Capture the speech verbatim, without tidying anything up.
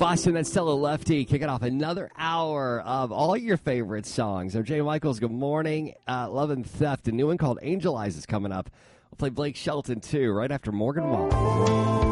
Boston, that's Stella Lefty, kicking off another hour of all your favorite songs. I'm Jay Michaels. Good morning. Uh, Love and Theft. A new one called Angel Eyes is coming up. We'll play Blake Shelton, too, right after Morgan Wallen.